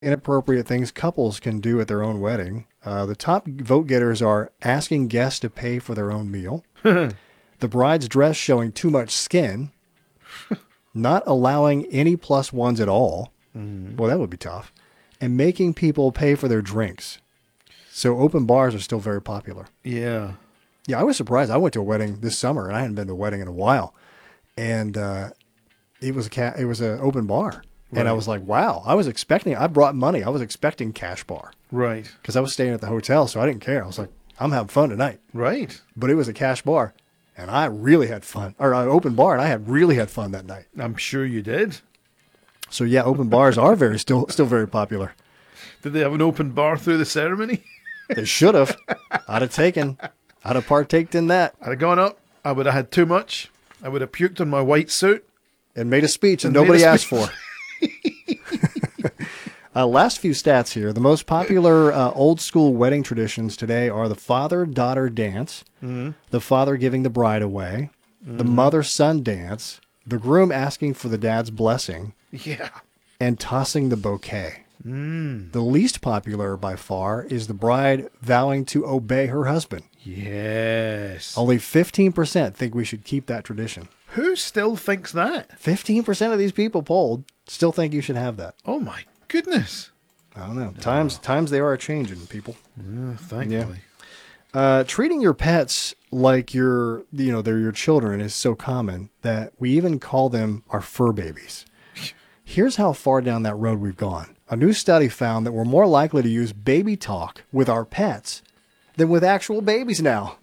inappropriate things couples can do at their own wedding. The top vote getters are asking guests to pay for their own meal, the bride's dress showing too much skin, not allowing any plus ones at all. Well, that would be tough. And making people pay for their drinks. So open bars are still very popular. Yeah. Yeah, I was surprised. I went to a wedding this summer, and I hadn't been to a wedding in a while. And it was an open bar. Right. And I was like, wow. I brought money. I was expecting cash bar. Right. Because I was staying at the hotel, so I didn't care. I was like, I'm having fun tonight. Right. But it was a cash bar, and I really had fun. Or an open bar, and I had really had fun that night. I'm sure you did. So yeah, open bars are still very popular. Did they have an open bar through the ceremony? They should have. I'd have partaked in that. I'd have gone up. I would have had too much. I would have puked on my white suit. And made a speech that nobody asked for. Last few stats here. The most popular old school wedding traditions today are the father-daughter dance, the father giving the bride away, the mother-son dance, the groom asking for the dad's blessing, and tossing the bouquet. The least popular by far is the bride vowing to obey her husband. Yes. Only 15% think we should keep that tradition. Who still thinks that? 15% of these people polled still think you should have that. Oh my goodness. I don't know. Times they are changing, people. Thankfully. Yeah. Treating your pets like they're your children is so common that we even call them our fur babies. Here's how far down that road we've gone. A new study found that we're more likely to use baby talk with our pets than with actual babies now.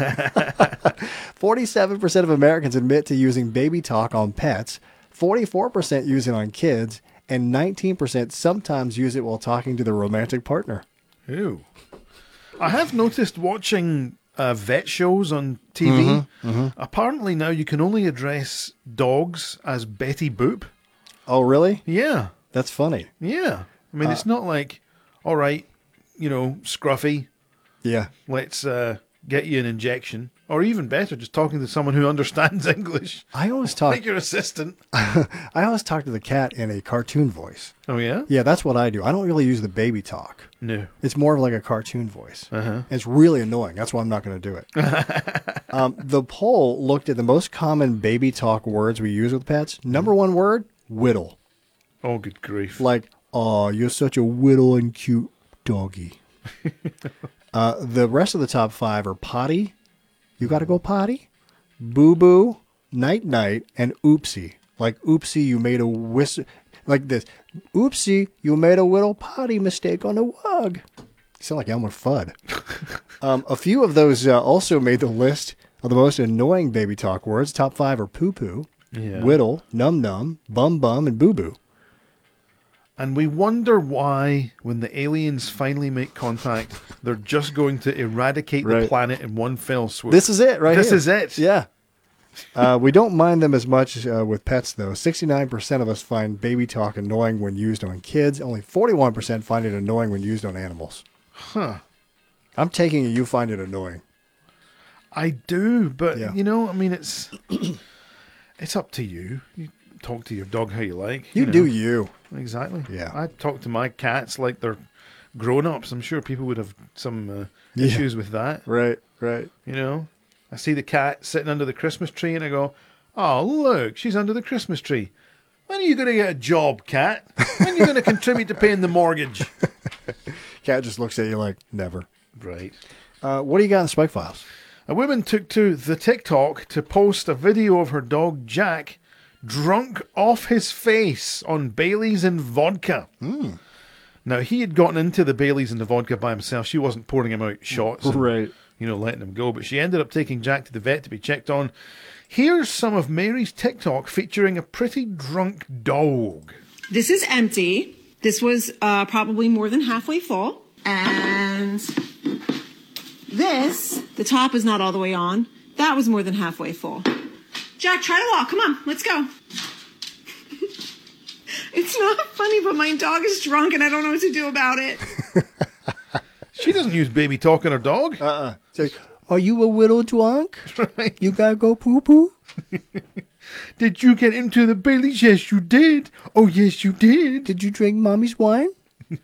47% of Americans admit to using baby talk on pets, 44% use it on kids, and 19% sometimes use it while talking to their romantic partner. Ew. I have noticed watching vet shows on TV. Apparently now you can only address dogs as Betty Boop. Oh, really? Yeah. That's funny. Yeah. I mean, it's not like, all right, Scruffy. Yeah. Let's get you an injection. Or even better, just talking to someone who understands English. I always talk... Like your assistant. I always talk to the cat in a cartoon voice. Oh, yeah? Yeah, that's what I do. I don't really use the baby talk. No. It's more of like a cartoon voice. It's really annoying. That's why I'm not going to do it. The poll looked at the most common baby talk words we use with pets. Number one word, whittle. Oh, good grief. Like, oh, you're such a whittle and cute doggy. The rest of the top 5 are potty. You got to go potty. Boo-boo, night-night, and oopsie. Like, oopsie, you made a like this. Oopsie, you made a little potty mistake on the rug. You sound like Elmer Fudd. A few of those also made the list of the most annoying baby talk words. Top 5 are poo-poo, whittle, num-num, bum-bum, and boo-boo. And we wonder why, when the aliens finally make contact, they're just going to eradicate the planet in one fell swoop. This is it, right? This is it. Yeah. We don't mind them as much with pets, though. 69% of us find baby talk annoying when used on kids. Only 41% find it annoying when used on animals. Huh. I'm taking it you find it annoying. I do, but, I mean, it's up to you. You talk to your dog how you like. You do you. Exactly. Yeah. I talk to my cats like they're grown-ups. I'm sure people would have some issues with that. Right. I see the cat sitting under the Christmas tree and I go, oh, look, she's under the Christmas tree. When are you going to get a job, cat? When are you going to contribute to paying the mortgage? Cat just looks at you like, never. Right. What do you got in Spike Files? A woman took to the TikTok to post a video of her dog, Jack, drunk off his face on Baileys and vodka. Now, he had gotten into the Baileys and the vodka by himself. She wasn't pouring him out shots and, letting him go. But she ended up taking Jack to the vet to be checked on. Here's some of Mary's TikTok featuring a pretty drunk dog. This is empty. This was probably more than halfway full. And this, the top is not all the way on. That was more than halfway full. Jack, try to walk. Come on, let's go. It's not funny, but my dog is drunk and I don't know what to do about it. She doesn't use baby talk on her dog. It's like, are you a little drunk? Right. You gotta go poo-poo? Did you get into the Baileys? Yes, you did. Oh, yes, you did. Did you drink mommy's wine?